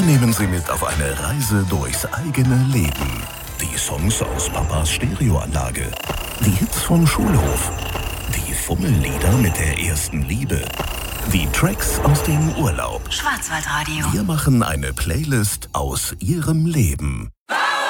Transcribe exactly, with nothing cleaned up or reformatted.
nehmen Sie mit auf eine Reise durchs eigene Leben. Die Songs aus Papas Stereoanlage, die Hits vom Schulhof, die Fummellieder mit der ersten Liebe, die Tracks aus dem Urlaub. Schwarzwaldradio. Wir machen eine Playlist aus Ihrem Leben.